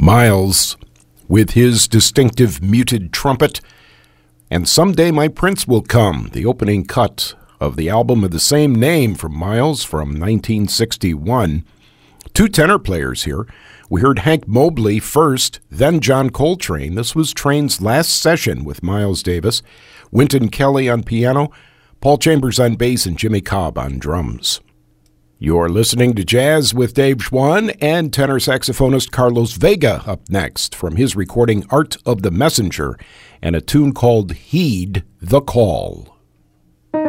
Miles, with his distinctive muted trumpet, and Someday My Prince Will Come, the opening cut of the album of the same name from Miles from 1961. Two tenor players here. We heard Hank Mobley first, then John Coltrane. This was Train's last session with Miles Davis. Wynton Kelly on piano, Paul Chambers on bass, and Jimmy Cobb on drums. You're listening to Jazz with Dave Schwann and tenor saxophonist Carlos Vega up next from his recording Art of the Messenger and a tune called Heed the Call.